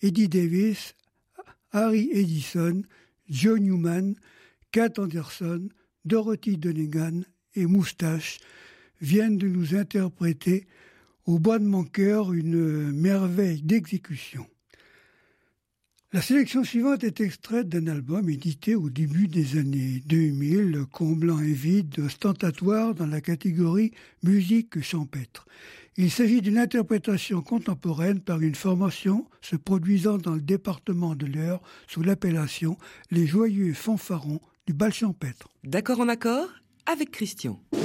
Eddie Davis, Harry Edison, Joe Newman, Cat Anderson, Dorothy Donegan et Moustache viennent de nous interpréter au bois de mon cœur une merveille d'exécution. La sélection suivante est extraite d'un album édité au début des années 2000, comblant un vide ostentatoire dans la catégorie musique champêtre. Il s'agit d'une interprétation contemporaine par une formation se produisant dans le département de l'Eure sous l'appellation Les Joyeux Fanfarons du Bal champêtre. D'accord en accord avec Christian.